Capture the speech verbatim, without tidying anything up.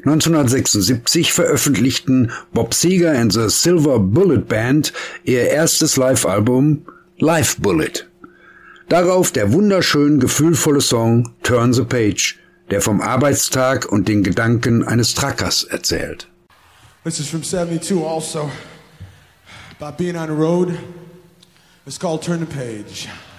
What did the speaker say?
neunzehnhundertsechsundsiebzig veröffentlichten Bob Seger and the Silver Bullet Band ihr erstes Live-Album Live Bullet. Darauf der wunderschön gefühlvolle Song Turn the Page, der vom Arbeitstag und den Gedanken eines Truckers erzählt. This is from seventy-two also, about being on the road. It's called Turn the Page.